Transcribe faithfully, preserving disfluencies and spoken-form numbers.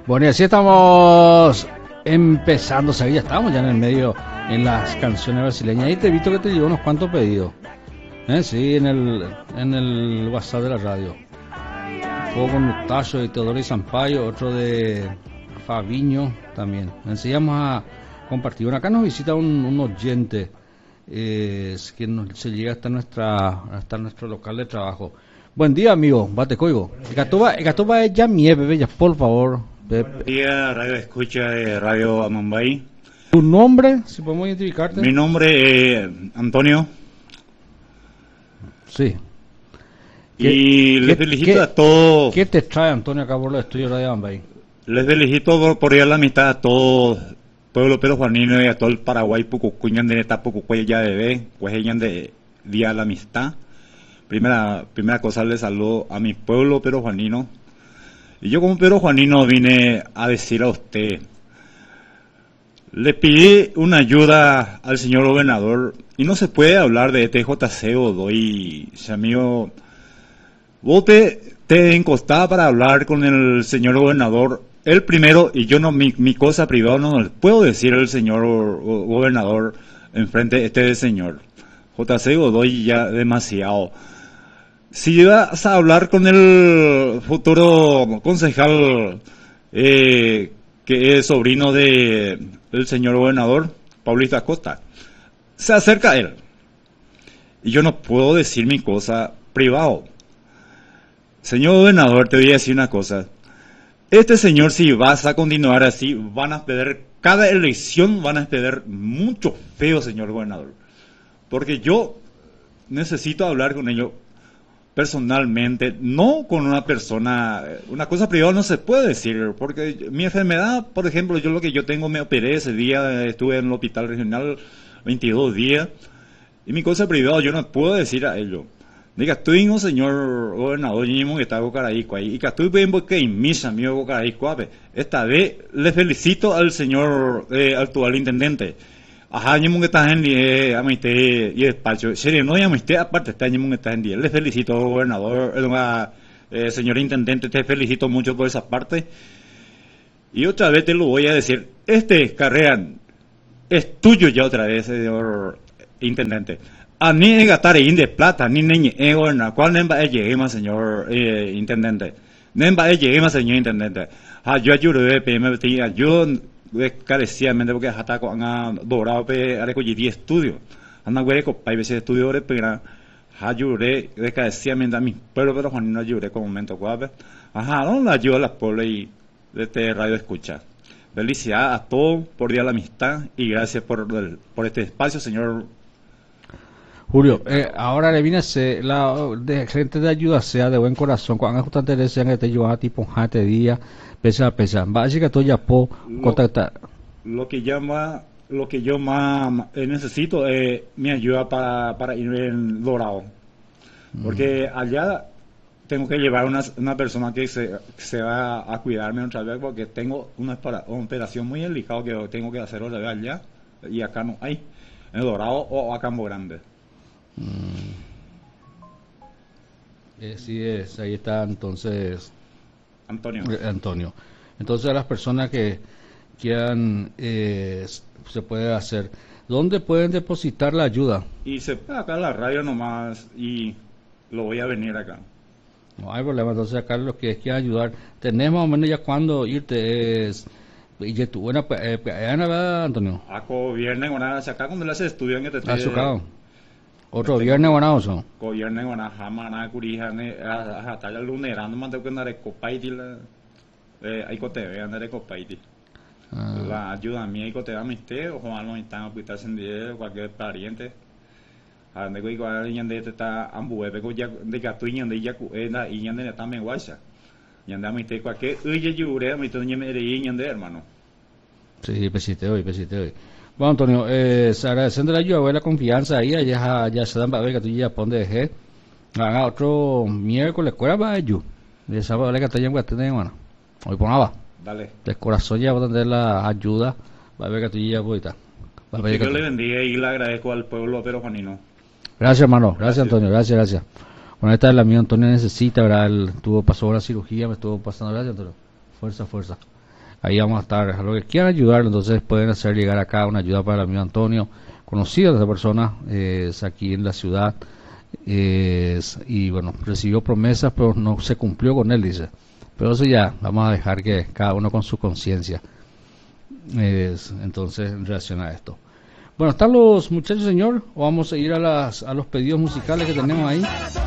Bueno, y así estamos empezando, o sea, ya estamos ya en el medio, en las canciones brasileñas. Y te he visto que te llevo unos cuantos pedidos. ¿Eh? Sí, en el, en el WhatsApp de la radio. Un poco con Nutacho de Teodoro y Sampaio, otro de Fabiño también. Enseñamos a compartir. Bueno, acá nos visita un, un oyente eh, que nos, se llega hasta nuestra hasta nuestro local de trabajo. Buen día, amigo. Bate coigo. Gatuba, Gatuba es ya mi bebé, ya por favor. Buen día, radio escucha de Radio Amambay. ¿Tu nombre? Si podemos identificarte. Mi nombre es Antonio. Sí. Y les felicito qué, a todos. ¿Qué te trae, Antonio, acá por los estudios de Radio Amambay? Les felicito por, por ir a la amistad a todo pueblo pero juanino y a todo el Paraguay, Pucucuñan de Neta, Pucucuya ya bebé, pues ellas de Día de la Amistad. Primera, primera cosa, les saludo a mi pueblo pero juanino. Y yo como pero juanino vine a decir a usted, le pedí una ayuda al señor gobernador y no se puede hablar de T J C o doy, si amigo, vos te, te encostaba para hablar con el señor gobernador, él primero, y yo no, mi, mi cosa privada no le puedo decir al señor gobernador enfrente de este señor. J C Godoy ya demasiado. Si vas a hablar con el futuro concejal eh, que es sobrino de el señor gobernador, Paulista Acosta, se acerca a él. Y yo no puedo decir mi cosa privado. Señor gobernador, te voy a decir una cosa. Este señor, si vas a continuar así, van a perder, cada elección van a perder mucho feo, señor gobernador. Porque yo necesito hablar con ellos personalmente, no con una persona, una cosa privada no se puede decir, porque mi enfermedad, por ejemplo, yo lo que yo tengo, me operé ese día, estuve en el hospital regional veintidós días, y mi cosa privada yo no puedo decir a ellos. Diga, estoy un señor gobernador, y que está Gocaraico ahí, y que estoy bien porque en misa, amigo Gocaraico, esta vez le felicito al señor eh, actual intendente. Ajá, yo que está en día, amiste y despacho. Serio, no amiste, aparte está en que está en día. Le felicito, gobernador, eh, señor intendente, te felicito mucho por esa parte. Y otra vez te lo voy a decir, este carrera es tuyo ya otra vez, señor intendente. A ni gastar en de plata, ni ni en gobernador. ¿Cuál nemba es llegue más, señor eh, intendente? Nemba es llegue más, señor intendente. Ah, yo ayudo, P M T, yo carecidamente porque hasta con dorado pe areco y estudio anda hueco para veces estudio de pero ayudé carecidamente a mí pero pero Juan no ayudé con momento guape ajá no la ayuda a las pobres y de este radio escucha. Felicidad a todos por Día de la Amistad y gracias por el, por este espacio, señor Julio. Eh, ahora le viene la de gente de ayuda sea de buen corazón cuando justamente le decían que te ayudan a tipo jate día pesa a pesa va a decir que tú ya puedo contactar lo que llama lo que yo más eh, necesito es mi ayuda para, para ir en Dorado porque mm. allá tengo que llevar una, una persona que se, que se va a cuidarme otra vez porque tengo una, una operación muy delicada que tengo que hacer otra vez allá y acá no hay en Dorado o a Campo Grande. Mm. Eh, sí es, ahí está entonces Antonio. Eh, Antonio. Entonces las personas que quieran eh, se puede hacer. ¿Dónde pueden depositar la ayuda? Y se puede acá en la radio nomás y lo voy a venir acá. No hay problema, entonces acá los que quieran ayudar. Tenemos más o menos ya cuando irte es y ya tu buena eh, ¿verdad, Antonio? Acá viernes bueno, acá cuando le hace estudio en que te estoy azúcar. Otro viernes bueno eso. Co viernes bueno, jamana curijane hasta el lunes ando mando que andar copaiti la eh hay cote ve andar copaiti. La ayuda mía y cote da miste o Juan no están a hospital sin de cualquier pariente. A donde coi cual yande está ambue pe ya de gatuña de ya cuena y yande está me guacha. Yande miste cualquier uye yure mi toña me de yande hermano. Sí, pesite hoy, pesite hoy. Bueno, Antonio, eh, agradeciendo la ayuda, la confianza ahí, ya, ya se dan para ver que tú ya pones dejé. Haga otro miércoles, ¿cuál va ello? De sábado, que te llaman, bueno, hoy ponaba. Dale. De corazón ya va a tener la ayuda, va a ver que tú ya voy a Que Dios le bendiga y le agradezco al pueblo pero Juanino. Gracias, hermano, gracias, gracias Antonio, gracias, gracias. Bueno, esta es la mía, Antonio necesita, ¿verdad? Él tuvo, pasó una cirugía, me estuvo pasando, gracias, Antonio. Fuerza, fuerza. ahí vamos a estar. A los que quieran ayudar, entonces pueden hacer llegar acá una ayuda para el amigo Antonio, conocida de esta persona, eh, es aquí en la ciudad, eh, es, y bueno, recibió promesas, pero no se cumplió con él, dice. Pero eso ya, vamos a dejar que cada uno con su conciencia, eh, entonces, en relación a esto. Bueno, ¿están los muchachos, señor? ¿O vamos a ir a, las, a los pedidos musicales que tenemos ahí?